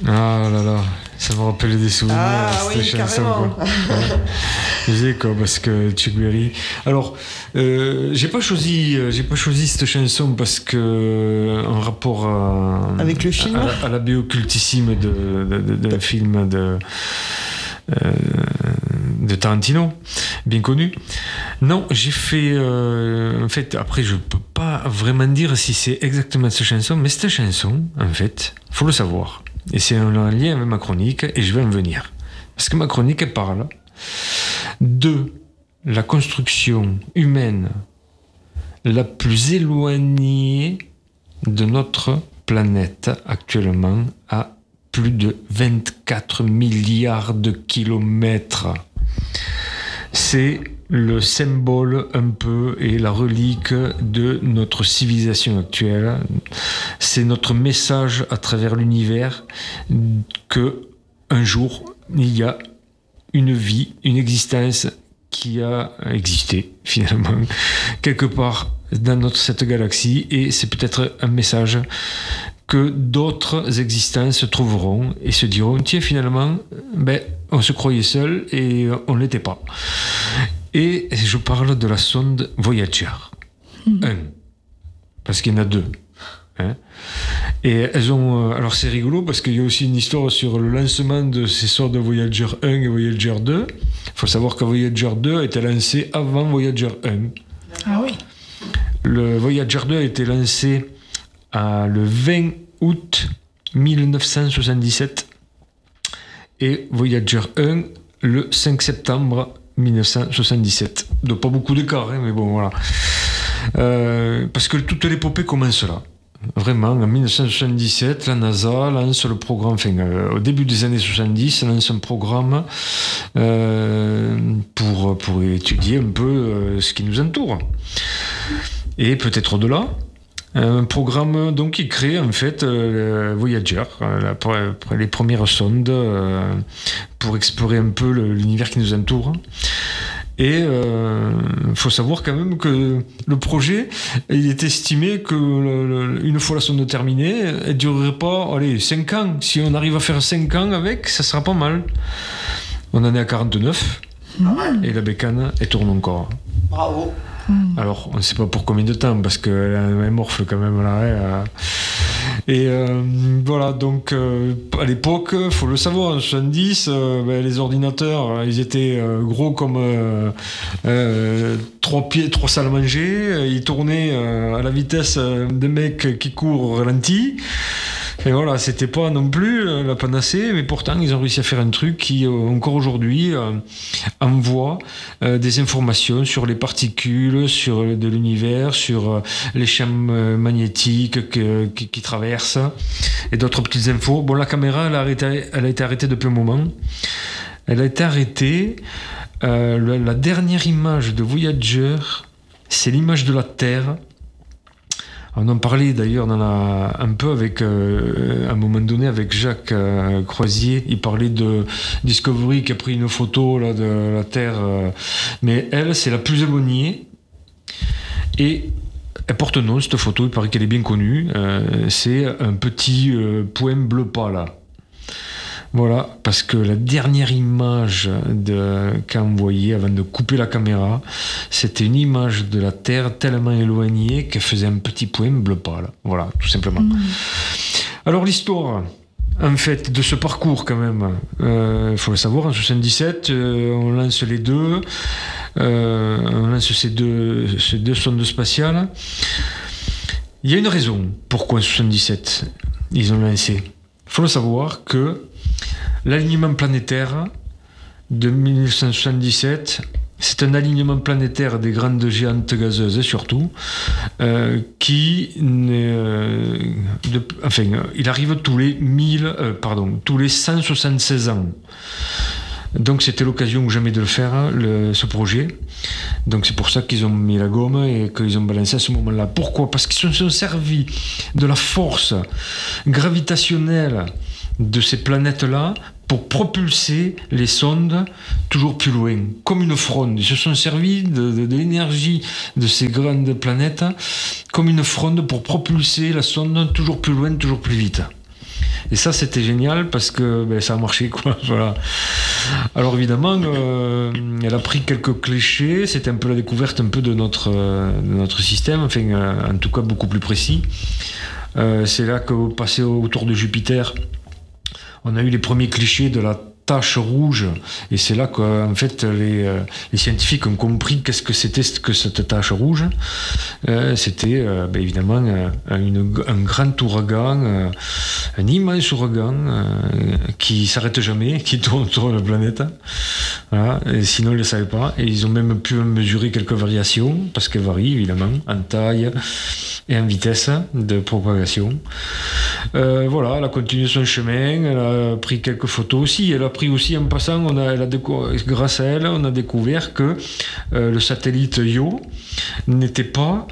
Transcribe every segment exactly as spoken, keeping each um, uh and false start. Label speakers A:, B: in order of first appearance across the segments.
A: Ah là là, ça me rappelle des souvenirs.
B: Ah
A: cette
B: oui,
A: chanson,
B: carrément.
A: quoi. Ouais. Je disais quoi, parce que Chuck Berry. Alors, euh, j'ai pas choisi, euh, j'ai pas choisi cette chanson parce que en rapport à,
B: Avec le film,
A: à, à, à la bio cultissime de, de, de, de, de film de. Euh, de Tarantino, bien connu. Non, j'ai fait... Euh, en fait, après, je peux pas vraiment dire si c'est exactement cette chanson, mais cette chanson, en fait, faut le savoir. Et c'est un lien avec ma chronique, et je vais en venir. Parce que ma chronique, elle parle de la construction humaine la plus éloignée de notre planète actuellement à plus de vingt-quatre milliards de kilomètres. C'est le symbole un peu et la relique de notre civilisation actuelle. C'est notre message à travers l'univers que un jour, il y a une vie, une existence qui a existé finalement quelque part dans notre, cette galaxie, et c'est peut-être un message que d'autres existences trouveront et se diront tiens, finalement, ben, on se croyait seul et on ne l'était pas. Et je parle de la sonde Voyager mmh. un, parce qu'il y en a deux. Hein. Et elles ont. Alors c'est rigolo parce qu'il y a aussi une histoire sur le lancement de ces sondes Voyager un et Voyager deux. Il faut savoir que Voyager deux a été lancé avant Voyager un.
B: Ah oui.
A: Le Voyager deux a été lancé à le vingt août mille neuf cent soixante-dix-sept et Voyager un le cinq septembre mille neuf cent soixante-dix-sept. Donc pas beaucoup d'écart, hein, mais bon voilà. Euh, parce que toute l'épopée commence là. Vraiment, en mille neuf cent soixante-dix-sept, la NASA lance le programme, enfin, euh, au début des années soixante-dix, lance un programme euh, pour, pour étudier un peu euh, ce qui nous entoure. Et peut-être au-delà. Un programme donc, qui crée en fait euh, Voyager, euh, la, les premières sondes euh, pour explorer un peu le, l'univers qui nous entoure. Et il euh, faut savoir quand même que le projet, il est estimé que le, le, une fois la sonde terminée, elle ne durerait pas allez, cinq ans. Si on arrive à faire cinq ans avec, ça sera pas mal. On en est à quarante-neuf
B: mmh.
A: et la bécane, elle tourne encore.
B: Bravo.
A: Alors, on ne sait pas pour combien de temps, parce qu'elle est morfle quand même là. Hein. Et euh, voilà, donc euh, à l'époque, il faut le savoir, en soixante-dix, euh, ben, les ordinateurs, ils étaient euh, gros comme euh, euh, trois pieds, trois salles à manger. Ils tournaient euh, à la vitesse des mecs qui courent au ralenti. Et voilà, c'était pas non plus la panacée, mais pourtant ils ont réussi à faire un truc qui, euh, encore aujourd'hui, euh, envoie euh, des informations sur les particules, sur de l'univers, sur euh, les champs euh, magnétiques que, qui, qui traversent, et d'autres petites infos. Bon, la caméra, elle a, arrêté, elle a été arrêtée depuis un moment. Elle a été arrêtée. Euh, la, la dernière image de Voyager, c'est l'image de la Terre. On en parlait d'ailleurs dans la, un peu avec, euh, à un moment donné avec Jacques euh, Croisier. Il parlait de Discovery qui a pris une photo là, de la Terre. Euh, mais elle, c'est la plus éloignée. Et elle porte nom, cette photo, il paraît qu'elle est bien connue. Euh, c'est un petit euh, point bleu pâle. Voilà, parce que la dernière image de, qu'a envoyée avant de couper la caméra, c'était une image de la Terre tellement éloignée qu'elle faisait un petit point bleu pâle. Voilà, tout simplement. Mmh. Alors l'histoire, en fait, de ce parcours quand même, il euh, faut le savoir, en soixante-dix-sept, euh, on lance les deux, euh, on lance ces deux, ces deux sondes spatiales. Il y a une raison pourquoi en soixante-dix-sept, ils ont lancé. Il faut le savoir que l'alignement planétaire de mille neuf cent soixante-dix-sept, c'est un alignement planétaire des grandes géantes gazeuses, surtout, euh, qui, euh, de, enfin, il arrive tous les mille, euh, pardon, tous les cent soixante-seize ans. Donc c'était l'occasion ou jamais de le faire, le, ce projet. Donc c'est pour ça qu'ils ont mis la gomme et qu'ils ont balancé à ce moment-là. Pourquoi ? Parce qu'ils se sont servis de la force gravitationnelle de ces planètes-là pour propulser les sondes toujours plus loin, comme une fronde. Ils se sont servis de, de, de l'énergie de ces grandes planètes comme une fronde pour propulser la sonde toujours plus loin, toujours plus vite. Et ça, c'était génial parce que ben, ça a marché, quoi. Voilà. Alors évidemment, euh, elle a pris quelques clichés. C'était un peu la découverte un peu de notre, euh, de notre système, enfin, euh, en tout cas beaucoup plus précis. Euh, c'est là que, passé autour de Jupiter, on a eu les premiers clichés de la tache rouge, et c'est là qu'en fait les, euh, les scientifiques ont compris qu'est-ce que c'était que cette tache rouge. Euh, c'était euh, ben évidemment euh, une, un grand ouragan, euh, un immense ouragan euh, qui s'arrête jamais, qui tourne autour de la planète. Voilà. Et sinon ils ne le savaient pas, et ils ont même pu mesurer quelques variations, parce qu'elles varient évidemment en taille et en vitesse de propagation. Euh, voilà, elle a continué son chemin, elle a pris quelques photos aussi, elle a pris aussi en passant, on a, elle a déco- grâce à elle, on a découvert que euh, le satellite Io n'était pas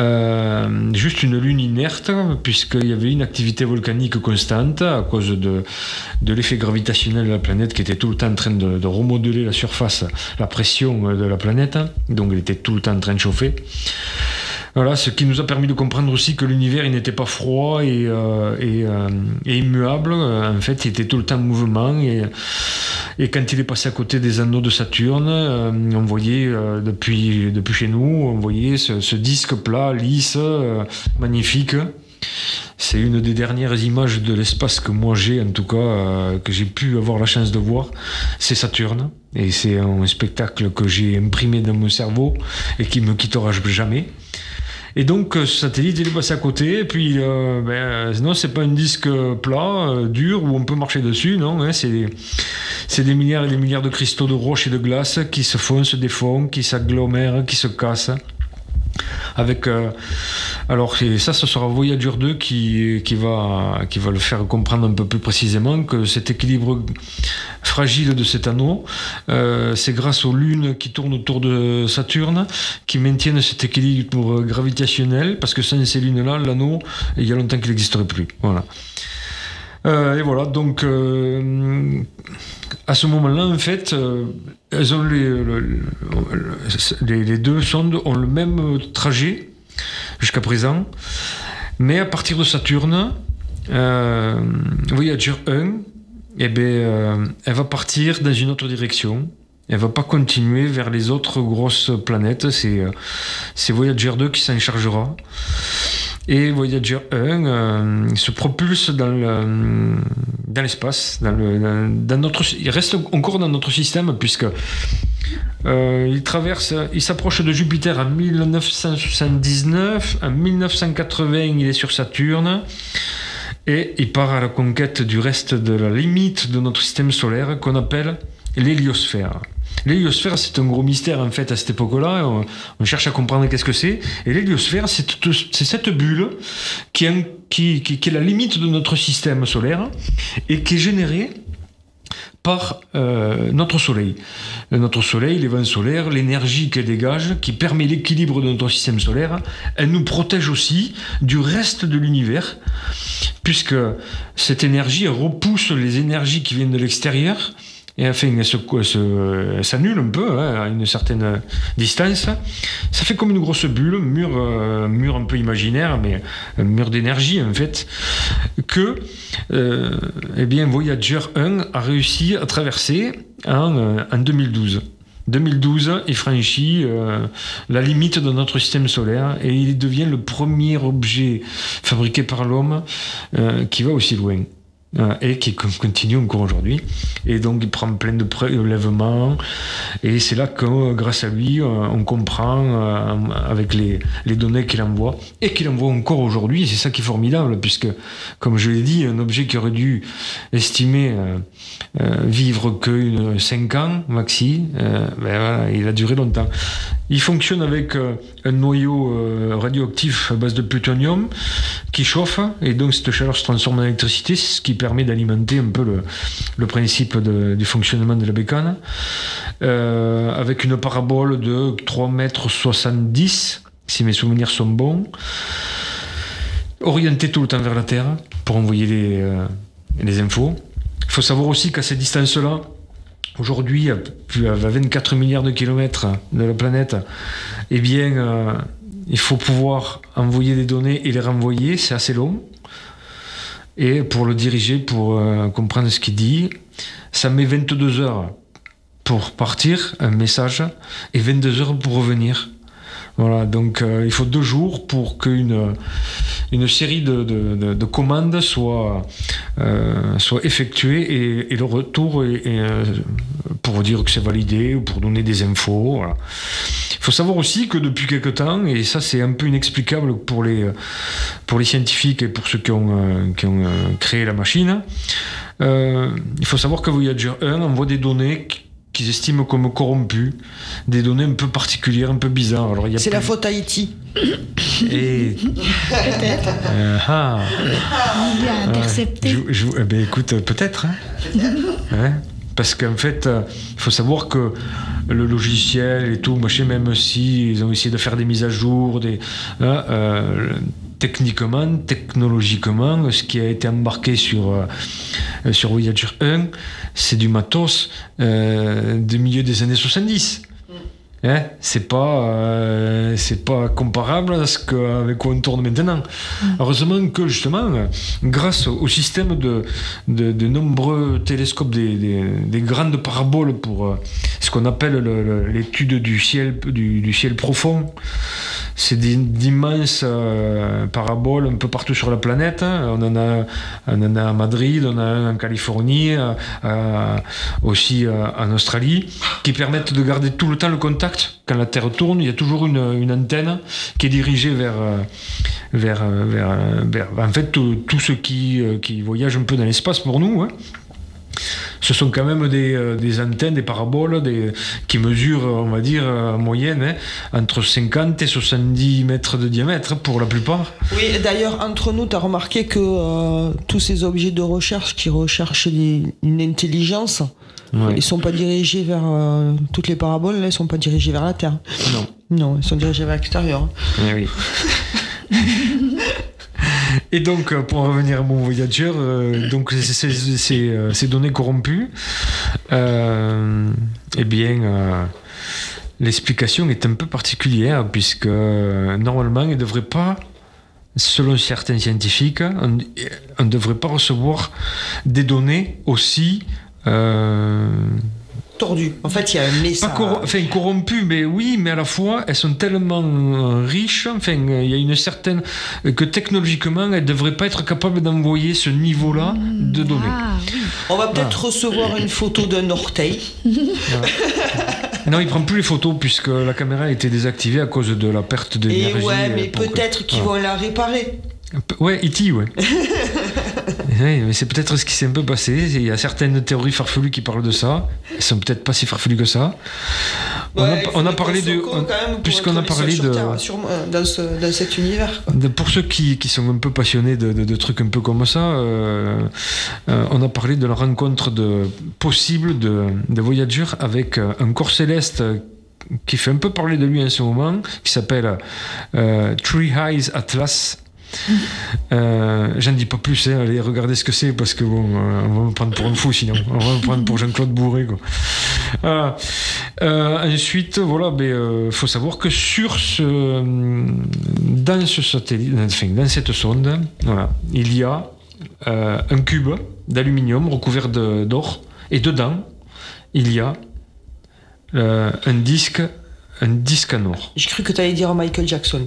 A: euh, juste une lune inerte, puisqu'il y avait une activité volcanique constante à cause de, de l'effet gravitationnel de la planète qui était tout le temps en train de, de remodeler la surface, la pression de la planète, donc elle était tout le temps en train de chauffer. Voilà, ce qui nous a permis de comprendre aussi que l'univers il n'était pas froid et, euh, et, euh, et immuable. En fait, il était tout le temps en mouvement. Et, et quand il est passé à côté des anneaux de Saturne, euh, on voyait euh, depuis, depuis chez nous, on voyait ce, ce disque plat, lisse, euh, magnifique. C'est une des dernières images de l'espace que moi j'ai, en tout cas, euh, que j'ai pu avoir la chance de voir. C'est Saturne. Et c'est un spectacle que j'ai imprimé dans mon cerveau et qui me quittera jamais. Et donc ce satellite il est passé à côté, et puis euh, ben, non, c'est pas un disque plat, euh, dur, où on peut marcher dessus, non, hein, c'est, c'est des milliards et des milliards de cristaux de roches et de glace qui se font, se défont, qui s'agglomèrent, qui se cassent. Avec, euh, alors ça, ce sera Voyager deux qui, qui, va, qui va le faire comprendre un peu plus précisément que cet équilibre fragile de cet anneau, euh, c'est grâce aux lunes qui tournent autour de Saturne qui maintiennent cet équilibre gravitationnel, parce que sans ces lunes-là, l'anneau, il y a longtemps qu'il n'existerait plus. Voilà. Euh, et voilà, donc euh, à ce moment-là, en fait, euh, elles ont les, le, les, les deux sondes ont le même trajet jusqu'à présent, mais à partir de Saturne, euh, Voyager un, eh ben, euh, elle va partir dans une autre direction. Elle va pas continuer vers les autres grosses planètes. C'est, euh, c'est Voyager deux qui s'en chargera. Et Voyager un euh, se propulse dans, le, dans l'espace, dans le, dans, dans notre, il reste encore dans notre système, puisque euh, il traverse, il s'approche de Jupiter en dix-neuf cent soixante-dix-neuf, en dix-neuf cent quatre-vingts il est sur Saturne, et il part à la conquête du reste de la limite de notre système solaire qu'on appelle l'héliosphère. L'héliosphère, c'est un gros mystère en fait à cette époque-là. On, on cherche à comprendre qu'est-ce que c'est. Et l'héliosphère, c'est, c'est cette bulle qui est, qui, qui, qui est la limite de notre système solaire et qui est générée par euh, notre Soleil. Notre Soleil, les vents solaires, l'énergie qu'elle dégage, qui permet l'équilibre de notre système solaire, elle nous protège aussi du reste de l'univers, puisque cette énergie elle repousse les énergies qui viennent de l'extérieur. Et enfin, elle, se, elle, se, elle s'annule un peu hein, à une certaine distance. Ça fait comme une grosse bulle, mur, euh, mur un peu imaginaire, mais un mur d'énergie en fait, que euh, eh bien, Voyager un a réussi à traverser en, en deux mille douze. deux mille douze, il franchit euh, la limite de notre système solaire et il devient le premier objet fabriqué par l'homme euh, qui va aussi loin. Et qui continue encore aujourd'hui, et donc il prend plein de prélèvements, et c'est là que grâce à lui on comprend avec les, les données qu'il envoie et qu'il envoie encore aujourd'hui. Et c'est ça qui est formidable, puisque comme je l'ai dit, un objet qui aurait dû estimer euh, euh, vivre que cinq ans maxi, euh, ben voilà, il a duré longtemps. Il fonctionne avec euh, un noyau euh, radioactif à base de plutonium qui chauffe, et donc cette chaleur se transforme en électricité, ce qui permet d'alimenter un peu le, le principe de, du fonctionnement de la bécane, euh, avec une parabole de trois mètres soixante-dix, si mes souvenirs sont bons, orientée tout le temps vers la Terre pour envoyer les, euh, les infos. Il faut savoir aussi qu'à cette distance-là, aujourd'hui, à vingt-quatre milliards de kilomètres de la planète, eh bien, euh, il faut pouvoir envoyer des données et les renvoyer, c'est assez long. et pour le diriger, pour euh, comprendre ce qu'il dit, ça met vingt-deux heures pour partir, un message, et vingt-deux heures pour revenir. Voilà, donc euh, il faut deux jours pour qu'une une série de, de, de, de commandes soit, euh, soit effectuée et, et le retour est, est, euh, pour dire que c'est validé ou pour donner des infos. Voilà. Il faut savoir aussi que depuis quelque temps, et ça c'est un peu inexplicable pour les, pour les scientifiques et pour ceux qui ont, euh, qui ont euh, créé la machine, euh, il faut savoir que Voyager un envoie des données qu'ils estiment comme corrompues, des données un peu particulières, un peu bizarres. Alors, il y a
C: c'est
A: plus...
C: la faute à Haïti.
A: Et...
B: Peut-être.
A: Euh, ah.
B: Il a intercepté.
A: Euh, je, je, eh ben, écoute, peut-être. Hein. Hein, parce qu'en fait, il euh, faut savoir que le logiciel et tout, machin, même si ils ont essayé de faire des mises à jour, des, hein, euh, techniquement, technologiquement, ce qui a été embarqué sur, euh, sur Voyager un, c'est du matos euh, du milieu des années soixante-dix. Hein, c'est pas, euh, c'est pas comparable à ce que, avec quoi on tourne maintenant. Mm. Heureusement que justement, grâce au système de, de, de nombreux télescopes, des, des, des grandes paraboles pour euh, ce qu'on appelle le, le, l'étude du ciel, du, du ciel profond, c'est des, d'immenses euh, paraboles un peu partout sur la planète. On en a, on en a à Madrid, on en a un en Californie, euh, euh, aussi euh, en Australie, qui permettent de garder tout le temps le contact. Quand la Terre tourne, il y a toujours une, une antenne qui est dirigée vers, vers, vers, vers en fait, tout, tout ce qui, qui voyage un peu dans l'espace pour nous. Hein. Ce sont quand même des, des antennes, des paraboles des, qui mesurent, on va dire, en moyenne, hein, entre cinquante et soixante-dix mètres de diamètre pour la plupart.
C: Oui, d'ailleurs, entre nous, tu as remarqué que euh, tous ces objets de recherche qui recherchent les, une intelligence, ouais. Ils ne sont pas dirigés vers euh, toutes les paraboles, là, ils ne sont pas dirigés vers la Terre.
A: Non.
C: Non, ils sont dirigés vers l'extérieur.
A: Eh oui. Et donc, pour en revenir à mon Voyager, euh, donc ces, ces, ces, ces données corrompues, euh, eh bien, euh, l'explication est un peu particulière, puisque euh, normalement, elle ne devrait pas, selon certains scientifiques, on ne devrait pas recevoir des données aussi... Euh,
C: tordues. En fait, il y a un message.
A: Pas cor- enfin, corrompues, mais oui, mais à la fois, elles sont tellement riches, enfin, il y a une certaine... que technologiquement, elles ne devraient pas être capables d'envoyer ce niveau-là de données. Ah,
C: oui. On va peut-être ah. recevoir une photo d'un orteil.
A: Non, il ne prend plus les photos, puisque la caméra a été désactivée à cause de la perte d'énergie.
C: Et ouais, mais peut-être que... qu'ils ah. vont la réparer.
A: Ouais, E T, ouais. Oui, mais c'est peut-être ce qui s'est un peu passé. Il y a certaines théories farfelues qui parlent de ça. Elles sont peut-être pas si farfelues que ça. On, ouais, a, on a parlé de, on, puisqu'on a parlé de,
C: terre, sur, dans, ce, dans cet univers. Quoi.
A: De, pour ceux qui, qui sont un peu passionnés de, de, de trucs un peu comme ça, euh, euh, on a parlé de la rencontre de, possible de, de Voyager avec un corps céleste qui fait un peu parler de lui en ce moment, qui s'appelle euh, Three Eyes Atlas. Euh, j'en dis pas plus, hein. Allez regardez ce que c'est, parce que bon, euh, on va me prendre pour un fou sinon, on va me prendre pour Jean-Claude Bourré, quoi. Euh, euh, ensuite, voilà, mais euh, faut savoir que sur ce, dans ce satellite, enfin, dans cette sonde, voilà, il y a euh, un cube d'aluminium recouvert de, d'or, et dedans, il y a euh, un disque, un disque en or.
C: J'ai cru que tu allais dire Michael Jackson.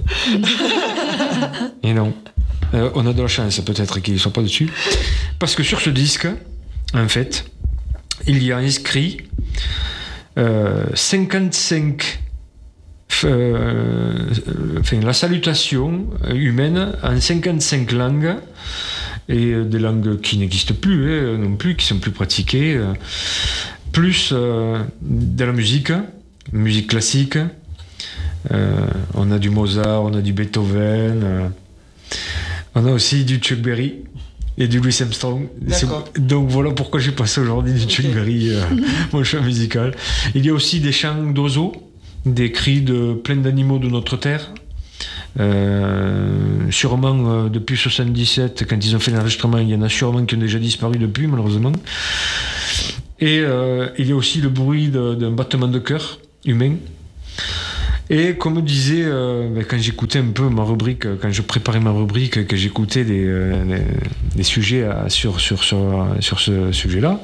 A: Et non, euh, on a de la chance peut-être qu'il ne soit pas dessus, parce que sur ce disque, en fait, il y a inscrit euh, cinquante-cinq, euh, enfin la salutation humaine en cinquante-cinq langues, et des langues qui n'existent plus, hein, non plus, qui sont plus pratiquées, euh, plus euh, de la musique, musique classique. Euh, on a du Mozart, on a du Beethoven, euh, on a aussi du Chuck Berry et du Louis Armstrong. Donc voilà pourquoi j'ai passé aujourd'hui du Chuck okay. Berry, euh, mon choix musical. Il y a aussi des chants d'oiseaux, des cris de plein d'animaux de notre terre. Euh, sûrement euh, depuis soixante-dix-sept, quand ils ont fait l'enregistrement, il y en a sûrement qui ont déjà disparu depuis, malheureusement. Et euh, il y a aussi le bruit de, d'un battement de cœur humain. Et comme disait, euh, ben, quand j'écoutais un peu ma rubrique, quand je préparais ma rubrique, que j'écoutais des, euh, des, des sujets à, sur, sur, sur, sur ce sujet-là,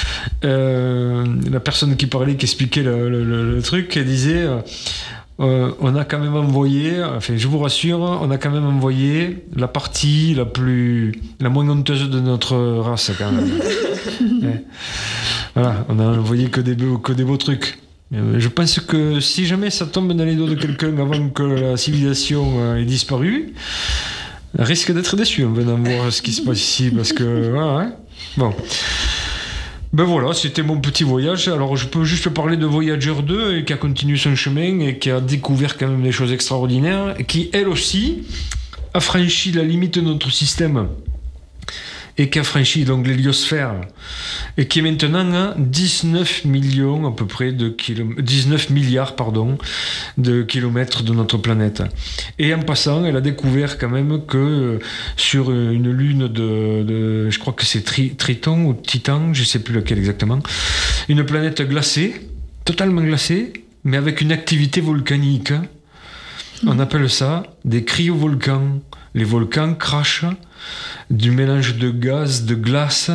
A: euh, la personne qui parlait, qui expliquait le, le, le, le truc, elle disait... Euh, Euh, on a quand même envoyé, enfin je vous rassure, on a quand même envoyé la partie la plus, la moins honteuse de notre race quand même. Ouais. Voilà, on a envoyé que des beaux, que des beaux trucs. Je pense que si jamais ça tombe dans les dos de quelqu'un avant que la civilisation ait disparu, on risque d'être déçu en venant voir ce qui se passe ici, parce que voilà, hein. Bon. Ben voilà, c'était mon petit voyage. Alors je peux juste parler de Voyager deux et qui a continué son chemin et qui a découvert quand même des choses extraordinaires et qui elle aussi a franchi la limite de notre système et qui a franchi donc l'héliosphère et qui est maintenant à dix-neuf millions à peu près de kilomètres, dix-neuf milliards pardon, de kilomètres de notre planète. Et en passant, elle a découvert quand même que sur une lune de, de je crois que c'est Tri, Triton ou Titan, je sais plus laquelle exactement, une planète glacée, totalement glacée, mais avec une activité volcanique. On appelle ça des cryovolcans. Les volcans crachent du mélange de gaz, de glace,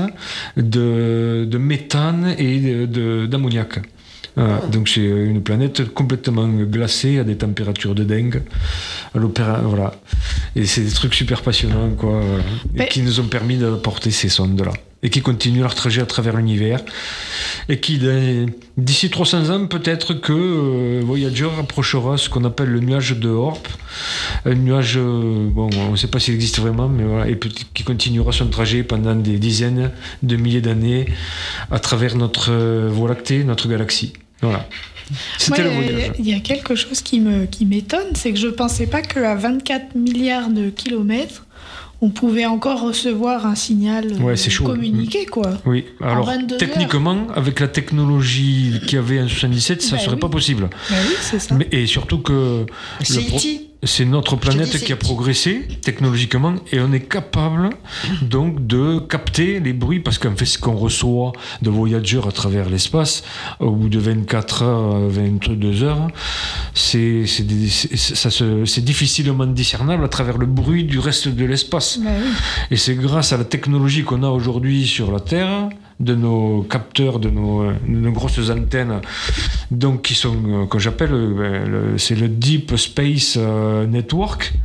A: de, de méthane et de, de, d'ammoniac. Voilà. Donc c'est une planète complètement glacée à des températures de dingue. À l'opéra, voilà. Et c'est des trucs super passionnants, quoi, voilà. Et qui nous ont permis d'apporter ces sondes-là. Et qui continuent leur trajet à travers l'univers. Et qui, d'ici trois cents ans, peut-être que euh, Voyager approchera ce qu'on appelle le nuage de Oort. Un nuage, euh, bon, on ne sait pas s'il existe vraiment, mais voilà, et qui continuera son trajet pendant des dizaines de milliers d'années à travers notre euh, Voie lactée, notre galaxie. Voilà. C'était
B: ouais,
A: le voyage.
B: Il y a quelque chose qui, me, qui m'étonne, c'est que je ne pensais pas qu'à vingt-quatre milliards de kilomètres, on pouvait encore recevoir un signal
A: ouais, c'est chaud.
B: communiqué, quoi.
A: Oui, alors techniquement, heures. Avec la technologie qu'il y avait en soixante-dix-sept, ça ne
B: bah
A: serait
B: oui.
A: pas possible.
B: Bah oui, c'est ça.
A: Mais, et surtout que
C: c'est,
A: pro- c'est notre planète qui a progressé technologiquement et on est capable donc de capter les bruits parce qu'en fait, ce qu'on reçoit de Voyager à travers l'espace, au bout de vingt-quatre heures, vingt-deux heures, c'est, c'est, des, c'est, ça se, c'est difficilement discernable à travers le bruit du reste de l'espace.
B: Bah oui.
A: Et c'est grâce à la technologie qu'on a aujourd'hui sur la Terre, de nos capteurs, de nos, de nos grosses antennes, donc qui sont, euh, que j'appelle, euh, le, c'est le Deep Space euh, Network,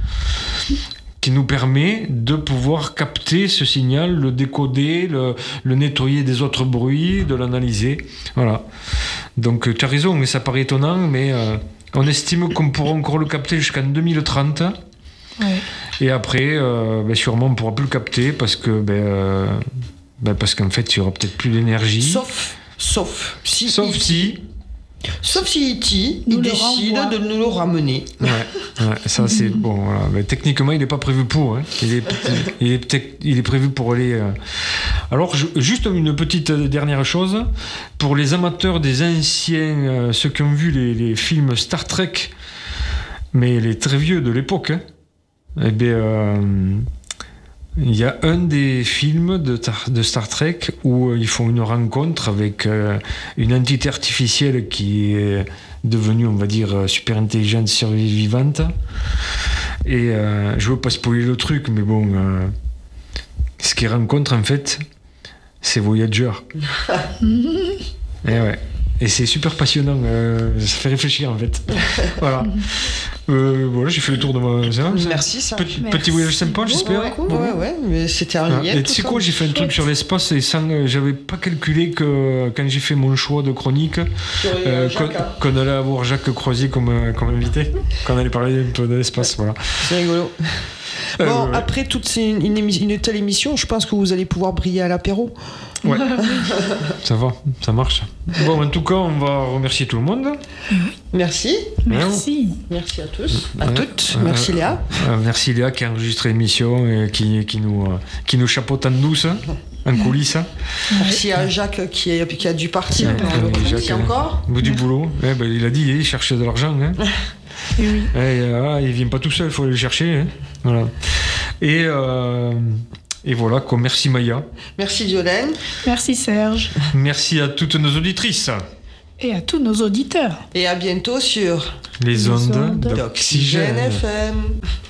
A: qui nous permet de pouvoir capter ce signal, le décoder, le, le nettoyer des autres bruits, de l'analyser. Voilà. Donc tu as raison, mais ça paraît étonnant, mais euh, on estime qu'on pourra encore le capter jusqu'en deux mille trente.
B: Ouais. Et
A: après, euh, ben sûrement on ne pourra plus le capter parce que ben, euh, ben parce qu'en fait, il n'y aura peut-être plus d'énergie.
C: Sauf, sauf si...
A: Sauf si...
C: Sauf si E T il décide renvoie. de nous le ramener.
A: Ouais, ouais ça c'est bon. Voilà. Mais techniquement, il n'est pas prévu pour. Hein. Il, est, il, est peut-être, il est prévu pour aller. Euh... Alors, je, juste une petite dernière chose. Pour les amateurs des anciens, euh, ceux qui ont vu les, les films Star Trek, mais les très vieux de l'époque, hein, eh bien. Euh, il y a un des films de, de Star Trek où ils font une rencontre avec euh, une entité artificielle qui est devenue, on va dire, super intelligente, survivante. Et euh, je ne veux pas spoiler le truc, mais bon, euh, ce qu'ils rencontrent en fait, c'est Voyager. Et ouais. Et c'est super passionnant, euh, ça fait réfléchir en fait. Voilà. Euh, voilà, j'ai fait le tour de ma. Ça,
C: Merci, ça.
A: Petit,
B: Merci.
A: petit voyage sympa, j'espère.
C: Ouais, ouais, ouais, ouais, mais c'était un lien.
A: Et tu sais quoi, j'ai fait un truc sur l'espace et sans, euh, j'avais pas calculé que quand j'ai fait mon choix de chronique, euh, qu'on, qu'on allait avoir Jacques Croisier comme, comme invité, qu'on allait parler un peu de l'espace. Voilà.
C: C'est rigolo. Bon, euh, ouais. Après toute ces, une, une telle émission, je pense que vous allez pouvoir briller à l'apéro.
A: Ouais, ça va, ça marche. Bon, en tout cas, on va remercier tout le monde.
C: Merci.
B: Merci.
C: Merci à tous. À ouais. toutes. Euh, merci Léa.
A: Euh, merci Léa qui a enregistré l'émission et qui, qui, nous, euh, qui nous chapeaute en douce, en coulisses.
C: Merci à Jacques qui, est, qui a dû partir.
A: Ouais,
C: euh,
A: Jacques,
C: encore.
A: Au bout du boulot. Ouais, ben, il a dit il cherchait de l'argent. Hein.
B: Et oui.
A: Et, euh, il vient pas tout seul, il faut aller le chercher. Hein. Voilà. Et... Euh, Et voilà, quoi. Merci Maya.
C: Merci Violaine.
B: Merci Serge.
A: Merci à toutes nos auditrices.
B: et à tous nos auditeurs.
C: Et à bientôt sur
A: les ondes,
B: ondes
A: d'Oxygène
C: F M.